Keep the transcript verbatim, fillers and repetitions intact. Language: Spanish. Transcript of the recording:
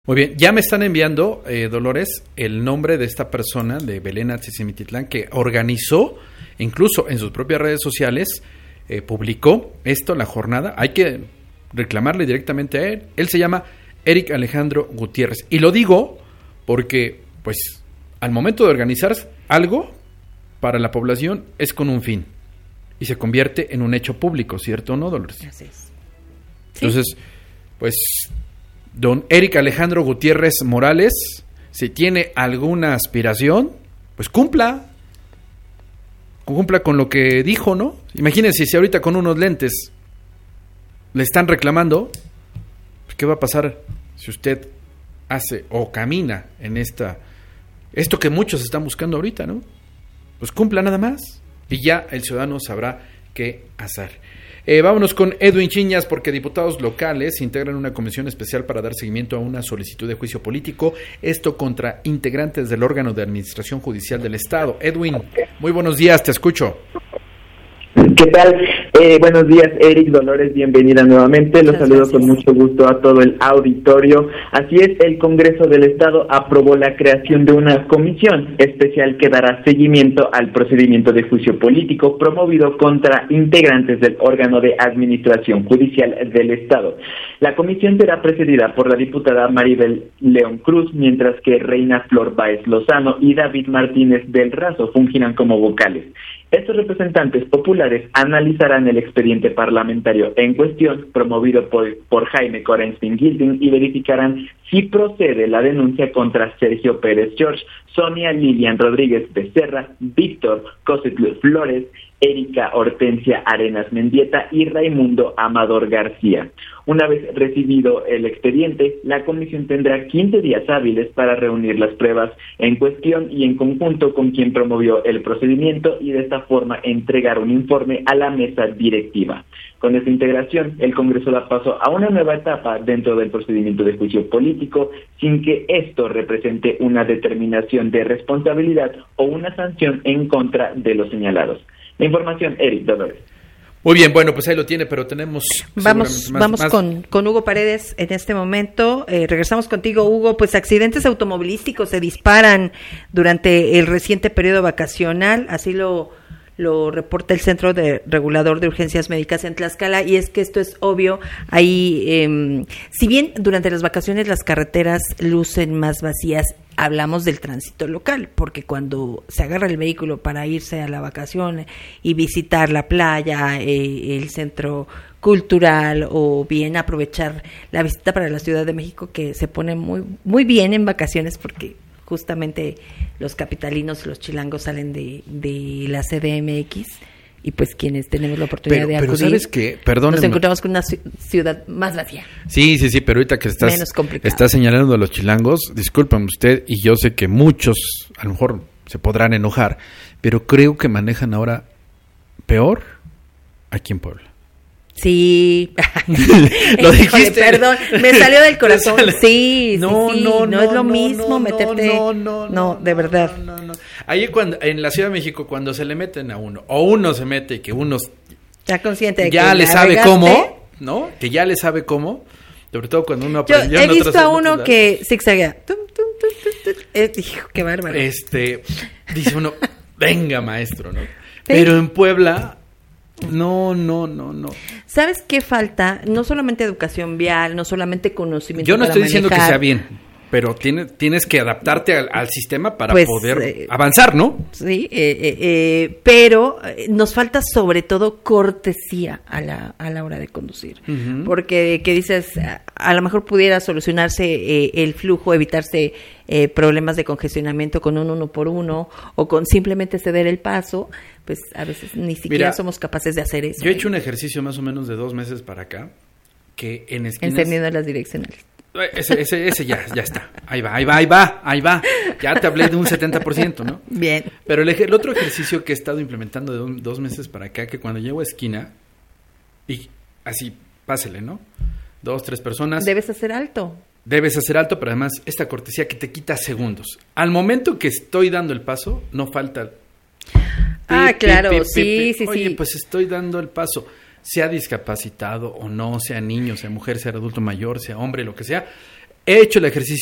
Muy bien, ya me están enviando, eh, Dolores, el nombre de esta persona de Belén Atzimititlán que organizó, incluso en sus propias redes sociales, eh, publicó esto, la jornada. Hay que reclamarle directamente a él. Él se llama Eric Alejandro Gutiérrez. Y lo digo porque, pues, al momento de organizar algo para la población es con un fin. Y se convierte en un hecho público, ¿cierto o no, Dolores? Así es. ¿Sí? Entonces, pues... Don Eric Alejandro Gutiérrez Morales, si tiene alguna aspiración, pues cumpla, cumpla con lo que dijo, ¿no? Imagínense si ahorita con unos lentes le están reclamando, pues ¿qué va a pasar si usted hace o camina en esta, esto que muchos están buscando ahorita, ¿no? Pues cumpla nada más y ya el ciudadano sabrá qué hacer. Eh, vámonos con Edwin Chiñas, porque diputados locales integran una comisión especial para dar seguimiento a una solicitud de juicio político, esto contra integrantes del órgano de administración judicial del Estado. Edwin, muy buenos días, te escucho. ¿Qué tal? Eh, buenos días, Eric, Dolores, bienvenida nuevamente. Los saludo con mucho gusto a todo el auditorio. Así es, el Congreso del Estado aprobó la creación de una comisión especial que dará seguimiento al procedimiento de juicio político promovido contra integrantes del órgano de administración judicial del Estado. La comisión será presidida por la diputada Maribel León Cruz, mientras que Reina Flor Báez Lozano y David Martínez del Razo fungirán como vocales. Estos representantes populares analizarán el expediente parlamentario en cuestión, promovido por, por Jaime Korenstein Gilding, y verificarán si procede la denuncia contra Sergio Pérez George, Sonia Lilian Rodríguez Becerra, Víctor Cositl Flores, Erika Hortensia Arenas Mendieta y Raimundo Amador García. Una vez recibido el expediente, la comisión tendrá quince días hábiles para reunir las pruebas en cuestión y en conjunto con quien promovió el procedimiento y de esta forma entregar un informe a la mesa directiva. Con esta integración, el Congreso da paso a una nueva etapa dentro del procedimiento de juicio político, sin que esto represente una determinación de responsabilidad o una sanción en contra de los señalados. La información, Eric, Dolores. Muy bien, bueno, pues ahí lo tiene, pero tenemos... Vamos, más, vamos más... Con, con Hugo Paredes en este momento. Eh, regresamos contigo, Hugo. Pues accidentes automovilísticos se disparan durante el reciente periodo vacacional, así lo... lo reporta el Centro de Regulador de Urgencias Médicas en Tlaxcala, y es que esto es obvio. Ahí, eh, si bien durante las vacaciones las carreteras lucen más vacías, hablamos del tránsito local, porque cuando se agarra el vehículo para irse a la vacación y visitar la playa, eh, el centro cultural, o bien aprovechar la visita para la Ciudad de México, que se pone muy, muy bien en vacaciones, porque justamente los capitalinos, los chilangos salen de, de la C D M X, y pues quienes tenemos la oportunidad pero, de pero acudir, ¿sabes qué? Perdónenme. Nos encontramos con una ciudad más vacía. Sí, sí, sí, pero ahorita que estás, estás señalando a los chilangos, discúlpame usted, y yo sé que muchos a lo mejor se podrán enojar, pero creo que manejan ahora peor aquí en Puebla. Sí. Lo dijiste. Perdón, me salió del corazón. Sí, no, sí, sí. No, no, no es lo no, mismo no, meterte. No, no, no, no, de verdad. No, no, no. Ahí cuando en la Ciudad de México, cuando se le meten a uno, o uno se mete y que uno ya consciente de ya que le sabe regaste. cómo, ¿no? Que ya le sabe cómo, sobre todo cuando uno aprendió. Yo he en visto otras a uno edades, que zigzaguea. Tum, tum, tum, tum, tum. Eh, hijo, qué bárbaro. Este, dice uno, venga maestro, ¿no? Pero en Puebla, no, no, no, no. ¿Sabes qué falta? No solamente educación vial, no solamente conocimiento. Yo no para estoy diciendo manejar. que sea bien, pero tiene, tienes que adaptarte al, al sistema para pues, poder eh, avanzar, ¿no? Sí, eh, eh, eh, pero eh, nos falta sobre todo cortesía a la, a la hora de conducir. Uh-huh. Porque, que dices, a, a lo mejor pudiera solucionarse eh, el flujo, evitarse eh, problemas de congestionamiento con un uno por uno, o con simplemente ceder el paso. Pues a veces ni siquiera Mira, somos capaces de hacer eso. Yo he hecho un ejercicio más o menos de dos meses para acá, que en esquinas... Encendiendo las direccionales. Ese, ese, ese ya, ya está. Ahí va, ahí va, ahí va, ahí va. Ya te hablé de un setenta por ciento, ¿no? Bien. Pero el, el otro ejercicio que he estado implementando de un, dos meses para acá, que cuando llego a esquina, y así, pásele, ¿no? Dos, tres personas. Debes hacer alto. Debes hacer alto, pero además esta cortesía que te quita segundos. Al momento que estoy dando el paso, no falta... Ah, pi, claro, pi, pi, sí, pi, sí, Oye, sí. pues estoy dando el paso. Sea discapacitado o no, sea niño, sea mujer, sea adulto mayor, sea hombre, lo que sea. he hecho el ejercicio